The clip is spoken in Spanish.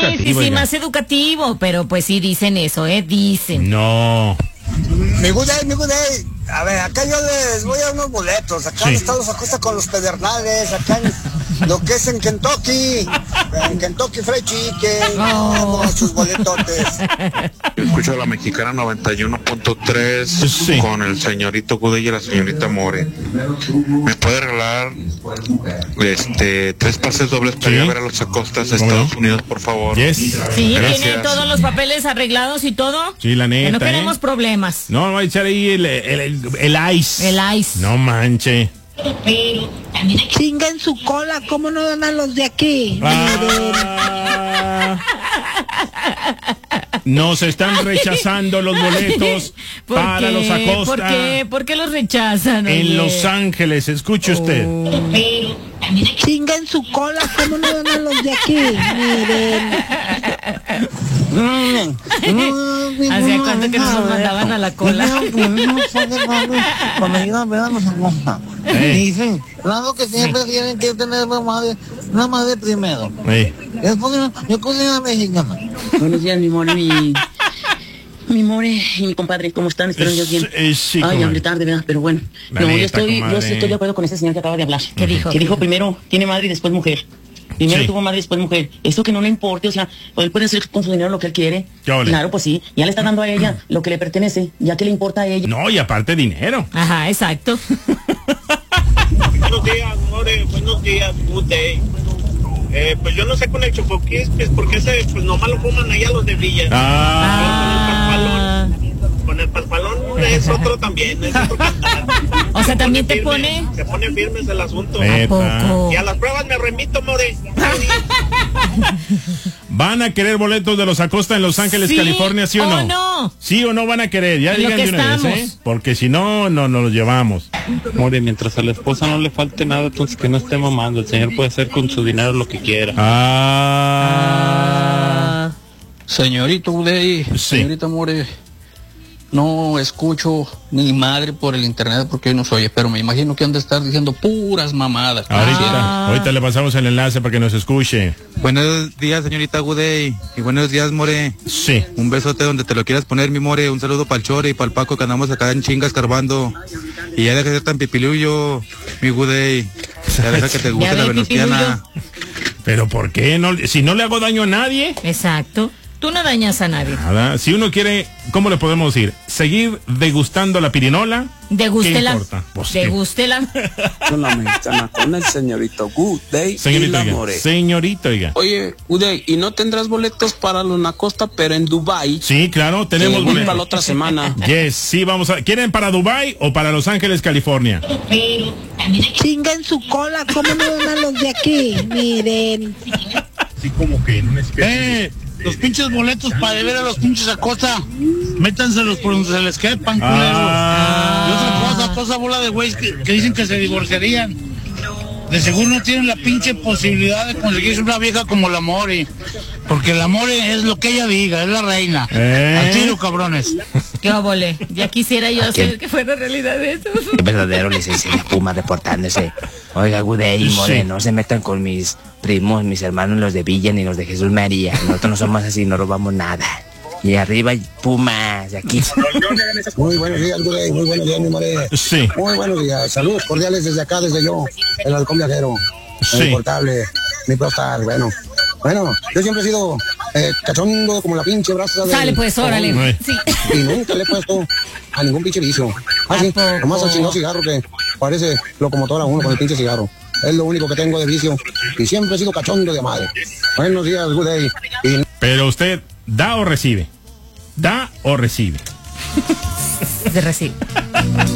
educativo. Sí, más educativo, pero pues sí dicen eso, dicen. No. Mi good day. A ver, acá yo les voy a dar unos boletos. Acá en Estados Acosta con los Pedernales, acá en lo que es en Kentucky Fried Chicken. Vamos, sus boletotes. Escucho a la mexicana 91.3 con el señorito Gudey y la señorita More. ¿Me puede regalar 3 pases dobles para ir a ver a los Acostas de Estados Unidos, por favor? Sí, ¿tiene todos los papeles arreglados y todo? Sí, la neta. Que no queremos problemas. No, va a echar ahí el ice. El ice. No manche. Chinga en su cola, ¿cómo no dan a los de aquí? Nos están rechazando los boletos para los Acosta. ¿Por qué los rechazan? En Los Ángeles, escuche usted. Chinga en su cola, ¿cómo no dan a los de aquí? ¿Hacía cuánto que nos mandaban a la cola? Dicen, claro que siempre tienen que tener una madre primero. Yo cocino mexicana. Buenos días, mi more, mi more y mi compadre, ¿cómo están? Espero yo bien. Sí, ay, hambre tarde, ¿verdad? Pero bueno, yo estoy de acuerdo con ese señor que acaba de hablar. ¿Qué dijo? Que dijo primero tiene madre y después mujer. Primero tuvo madre y después mujer. Esto que no le importe, o sea, él puede hacer con su dinero lo que él quiere. Claro, pues sí. Ya le está dando a ella lo que le pertenece, ya que le importa a ella. No, y aparte dinero. Ajá, exacto. Buenos días, more. Buenos días, good day. Pues yo no sé con el chocoquis, porque ese, pues nomás lo fuman allá los de Villa. Con el paspalón es otro también. Es otro o sea, también te firme, pone... Se pone firmes el asunto. ¿A poco? Y a las pruebas me remito, more. ¿Van a querer boletos de los Acosta en Los Ángeles, California, sí o no? No? ¿Sí o no van a querer? Ya digan de una vez, porque si no, no nos los llevamos. More, mientras a la esposa no le falte nada, entonces que no esté mamando. El señor puede hacer con su dinero lo que quiera. Señorito Gudey, señorita More, no escucho ni madre por el internet porque hoy no se oye, pero me imagino que han de estar diciendo puras mamadas. Ahorita le pasamos el enlace para que nos escuche. Buenos días, señorita Gudey, y buenos días, More. Sí. Un besote donde te lo quieras poner, mi More. Un saludo para el Chore y para el Paco, que andamos acá en chingas carbando. Y ya deja de ser tan pipilullo, mi Gudey. Ya deja que te guste la venustiana. ¿Pero por qué? No, si no le hago daño a nadie. Exacto. Tú no dañas a nadie. Nada. Si uno quiere, ¿cómo le podemos decir? Seguir degustando la pirinola. Degústela. ¿Qué importa? Pues degústela. Con la mexicana, con el señorito Gudey y la More. Señorito, oiga. Oye, Gudey, ¿y no tendrás boletos para los Nacosta, pero en Dubai? Sí, claro, tenemos boletos. Para la otra semana. Yes, sí, vamos a... ¿Quieren para Dubai o para Los Ángeles, California? Chinga en su cola, ¿cómo no dan a los de aquí? Miren. Sí, como que en una especie los pinches boletos para ver a los pinches Acosta, métanselos por donde se les quepan, culeros. Y otra cosa, toda esa bola de güeyes que dicen que se divorciarían. De seguro no tienen la pinche posibilidad de conseguirse una vieja como la More. Porque la More es lo que ella diga, es la reina. Al tiro, cabrones. Qué obole. Ya quisiera yo hacer que fuera realidad eso. Qué verdadero licencia de Puma reportándose. Oiga, Gudey y More, no se metan con mis primos, mis hermanos, los de Villa ni los de Jesús María. Nosotros no somos así, no robamos nada. Y arriba hay Pumas, de aquí. Muy buenos días, Gudey. Muy buenos días, mi More. Sí. Muy buenos días. Saludos cordiales desde acá, desde yo, el halcón viajero. Sí. El portable, mi prostar, bueno, yo siempre he sido cachondo como la pinche brasa de... Sale pues, órale. Sí. Y nunca le he puesto a ningún pinche vicio. Así, nomás al chingado cigarro que parece locomotora uno con el pinche cigarro. Es lo único que tengo de vicio. Y siempre he sido cachondo de madre. Buenos días, Gudey. Pero usted, ¿da o recibe? ¿Da o recibe? Se recibe.